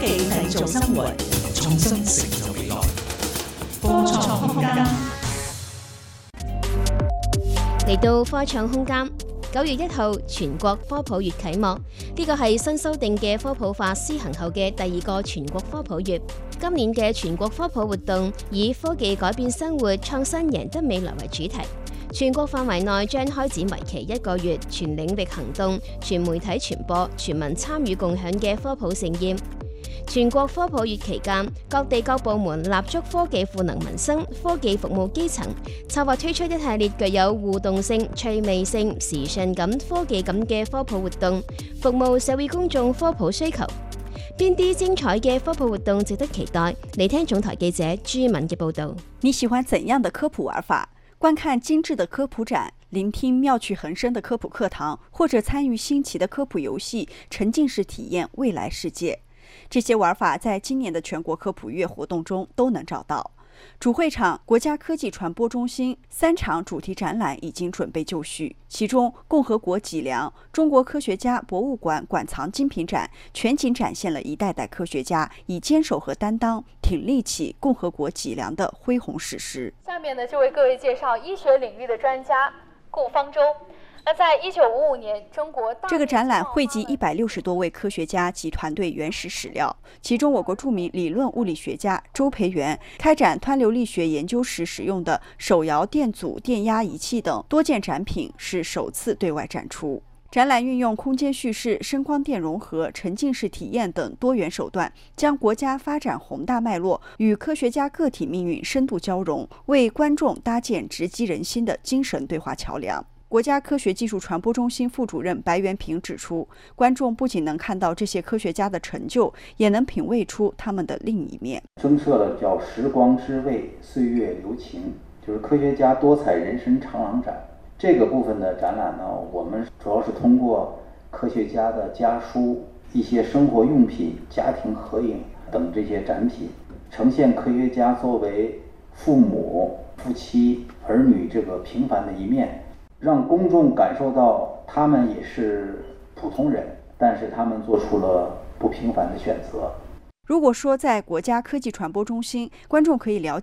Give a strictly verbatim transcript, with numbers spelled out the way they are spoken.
技製造生活，創新成就未來。科創空間嚟到科創空間，九月一號全國科普月啟幕，呢個係新修訂嘅科普法施行後嘅第二個全國科普月。今年嘅全國科普活動以科技改變生活、創新贏得未來為主題。全國範圍內將開展為期一個月、全領域行動、全媒體傳播、全民參與共享嘅科普盛宴。全國科普月期間，各地各部門立足科技賦能民生、科技服務基層，策劃推出一系列具有互動性、趣味性、時尚感、科技感嘅科普活動，服務社會公眾科普需求。邊啲精彩嘅科普活動值得期待？嚟聽總台記者朱敏嘅報導。 你喜歡怎樣的科普玩法？觀看精緻的科普展，聆聽妙趣橫生的科普課堂，或者參與新奇的科普遊戲，沉浸式體驗未來世界。這些玩法在今年的全國科普月活動中都能找到。主會場國家科技傳播中心三場主題展覽已經準備就緒，其中共和國脊梁中國科學家博物館館藏精品展全景展現了一代代科學家以堅守和擔當挺立起共和國脊梁的恢宏史詩。 下面呢就為各位介紹醫學領域的專家顧方舟。那在一九五五年，中國這個展覽匯集一百六十多位科學家及團隊原始史料，其中我國著名理論物理學家周培源開展湍流力學研究時使用的手搖電阻電壓儀器等多件展品是首次對外展出。展覽運用空間敘事、聲光電融合、沉浸式體驗等多元手段，將國家發展宏大脈絡與科學家個體命運深度交融，為觀眾搭建直擊人心的精神對話橋樑。國家科學技術傳播中心副主任白元平指出，觀眾不僅能看到這些科學家的成就，也能品味出他們的另一面。 增設了叫時光之味，歲月留情，就是科學家多彩人生長廊展。這個部分的展覽呢，我們主要是通過科學家的家書、一些生活用品、家庭合影等這些展品，呈現科學家作為父母、夫妻、兒女這個平凡的一面。讓公眾感受到他們也是普通人，但是他們做出了不平凡的選擇。 如果說在國家科技傳播中心，觀眾可以了解